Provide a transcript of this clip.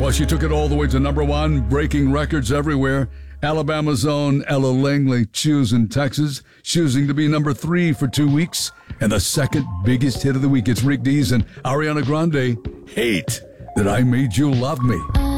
Well, she took it all the way to number one, breaking records everywhere. Alabama's own Ella Langley, Choosing Texas, choosing to be number 3 for 2 weeks. And the second biggest hit of the week, it's Rick Dees and Ariana Grande, Hate That I Made You Love Me.